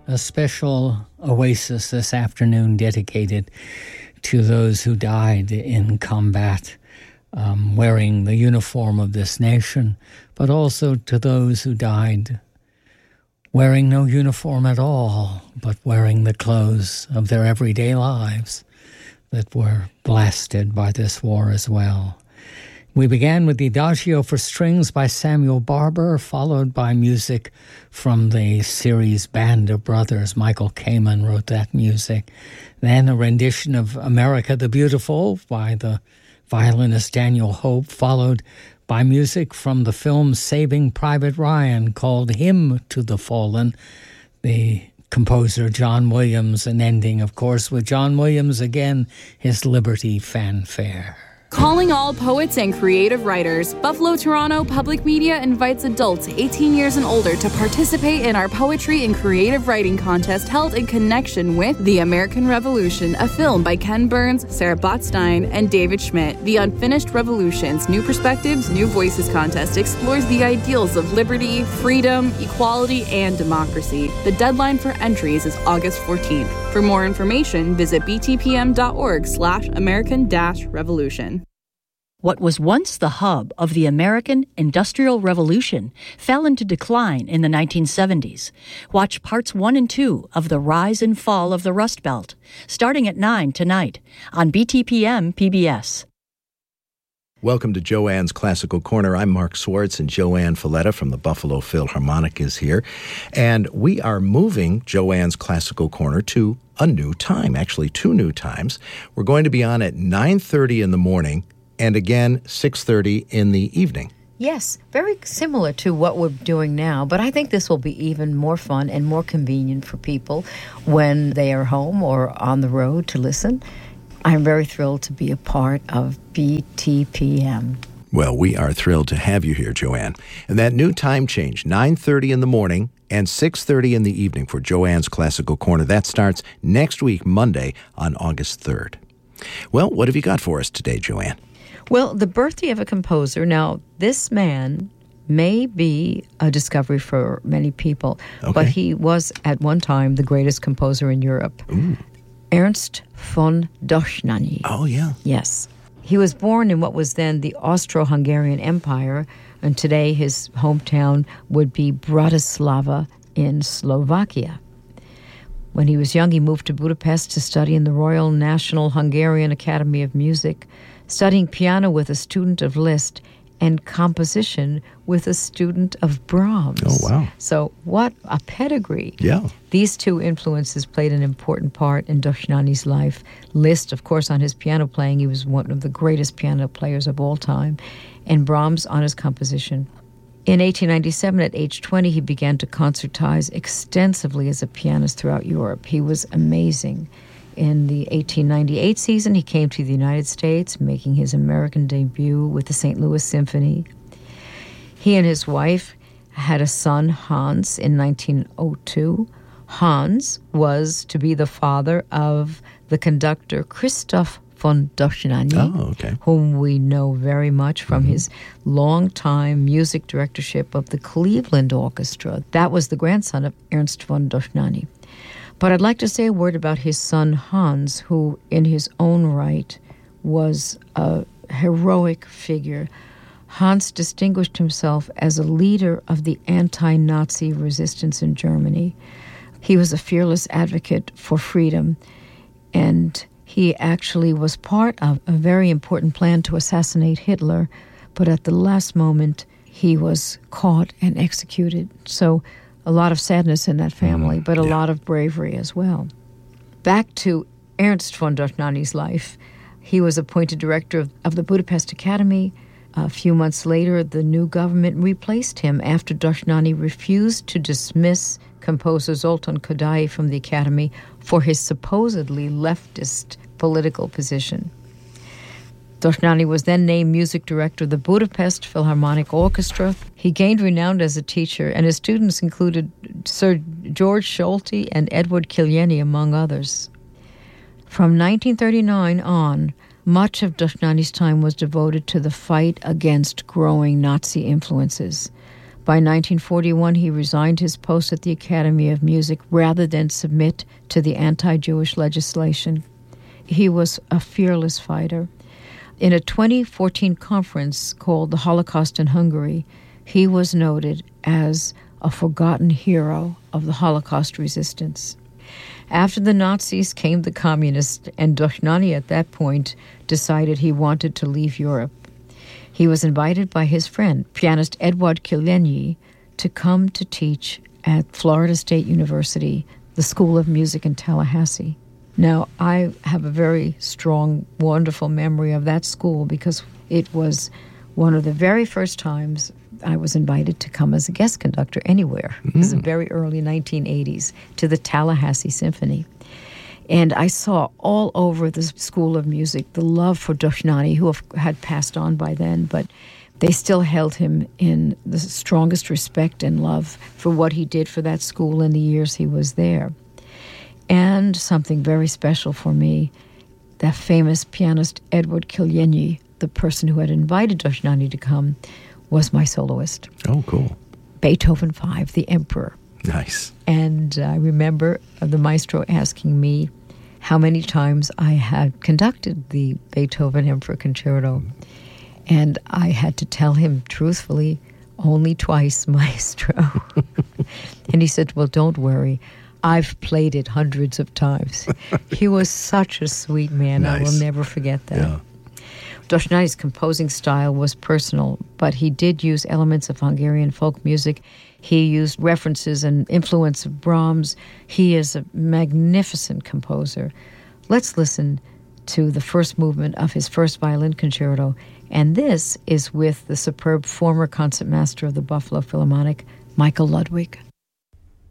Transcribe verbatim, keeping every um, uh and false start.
a special oasis this afternoon dedicated to those who died in combat, um, wearing the uniform of this nation, but also to those who died wearing no uniform at all, but wearing the clothes of their everyday lives that were blasted by this war as well. We began with the Adagio for Strings by Samuel Barber, followed by music from the series Band of Brothers. Michael Kamen wrote that music. Then a rendition of America the Beautiful by the violinist Daniel Hope, followed by music from the film Saving Private Ryan called Hymn to the Fallen, the composer John Williams, and ending, of course, with John Williams again, his Liberty Fanfare. Calling all poets and creative writers, Buffalo Toronto Public Media invites adults eighteen years and older to participate in our Poetry and Creative Writing Contest held in connection with The American Revolution, a film by Ken Burns, Sarah Botstein, and David Schmidt. The Unfinished Revolutions, New Perspectives, New Voices contest explores the ideals of liberty, freedom, equality, and democracy. The deadline for entries is August fourteenth. For more information, visit b t p m dot org slash American dash revolution. What was once the hub of the American Industrial Revolution fell into decline in the nineteen seventies. Watch parts one and two of The Rise and Fall of the Rust Belt, starting at nine tonight on B T P M P B S. Welcome to Joanne's Classical Corner. I'm Mark Swartz, and Joanne Falletta from the Buffalo Philharmonic is here. And we are moving Joanne's Classical Corner to a new time, actually two new times. We're going to be on at nine thirty in the morning and again six thirty in the evening. Yes, very similar to what we're doing now, but I think this will be even more fun and more convenient for people when they are home or on the road to listen. I'm very thrilled to be a part of B T P M. Well, we are thrilled to have you here, Joanne. And that new time change, nine thirty in the morning and six thirty in the evening for Joanne's Classical Corner. That starts next week, Monday, on August third. Well, what have you got for us today, Joanne? Well, the birthday of a composer. Now, this man may be a discovery for many people, okay, but he was at one time the greatest composer in Europe. Ooh. Ernst von Dohnányi. Oh, yeah. Yes. He was born in what was then the Austro-Hungarian Empire, and today his hometown would be Bratislava in Slovakia. When he was young, he moved to Budapest to study in the Royal National Hungarian Academy of Music, studying piano with a student of Liszt and composition with a student of Brahms. Oh, wow. So what a pedigree. Yeah. These two influences played an important part in Dohnányi's life. Liszt, of course, on his piano playing, he was one of the greatest piano players of all time, and Brahms on his composition. In eighteen ninety-seven, at age twenty, he began to concertize extensively as a pianist throughout Europe. He was amazing. In the eighteen ninety-eight season, he came to the United States, making his American debut with the Saint Louis Symphony. He and his wife had a son, Hans, in nineteen oh two. Hans was to be the father of the conductor Christoph von Dohnányi, oh, okay. whom we know very much from mm-hmm. his long-time music directorship of the Cleveland Orchestra. That was the grandson of Ernst von Dohnányi. But I'd like to say a word about his son, Hans, who in his own right was a heroic figure. Hans distinguished himself as a leader of the anti-Nazi resistance in Germany. He was a fearless advocate for freedom, and he actually was part of a very important plan to assassinate Hitler, but at the last moment, he was caught and executed. So a lot of sadness in that family, mm, but a yeah. lot of bravery as well. Back to Ernst von Dohnányi's life. He was appointed director of, of the Budapest Academy. A few months later, the new government replaced him after Dohnányi refused to dismiss composer Zoltán Kodály from the Academy for his supposedly leftist political position. Dohnányi was then named music director of the Budapest Philharmonic Orchestra. He gained renown as a teacher, and his students included Sir George Solti and Edward Killieny, among others. From nineteen thirty-nine on, much of Dohnányi's time was devoted to the fight against growing Nazi influences. By nineteen forty-one, he resigned his post at the Academy of Music rather than submit to the anti-Jewish legislation. He was a fearless fighter. In a twenty fourteen conference called The Holocaust in Hungary, he was noted as a forgotten hero of the Holocaust resistance. After the Nazis came the communists, and Dochnani at that point decided he wanted to leave Europe. He was invited by his friend, pianist Edward Killenyi, to come to teach at Florida State University, the School of Music in Tallahassee. Now, I have a very strong, wonderful memory of that school because it was one of the very first times I was invited to come as a guest conductor anywhere. Mm. It was the very early nineteen eighties to the Tallahassee Symphony. And I saw all over the School of Music the love for Dochnani, who had passed on by then, but they still held him in the strongest respect and love for what he did for that school in the years he was there. And something very special for me, that famous pianist Edward Killenyi, the person who had invited Dochnani to come, was my soloist. Oh, cool. Beethoven five, The Emperor. Nice. And I remember the maestro asking me how many times I had conducted the Beethoven Emperor Concerto. And I had to tell him truthfully, only twice, maestro. And he said, well, don't worry. I've played it hundreds of times. He was such a sweet man. Nice. I will never forget that. Yeah. Dochnani's composing style was personal, but he did use elements of Hungarian folk music. He used references and influence of Brahms. He is a magnificent composer. Let's listen to the first movement of his first violin concerto, and this is with the superb former concertmaster of the Buffalo Philharmonic, Michael Ludwig.